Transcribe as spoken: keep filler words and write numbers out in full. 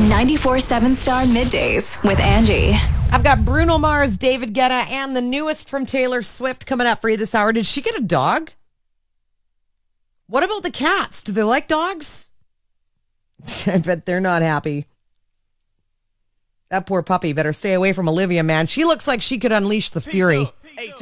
ninety-four point seven Star Middays with Angie. I've got Bruno Mars, David Guetta, and the newest from Taylor Swift coming up for you this hour. Did she get a dog? What about the cats? Do they like dogs? I bet they're not happy. That poor puppy better stay away from Olivia, man. She looks like she could unleash the fury.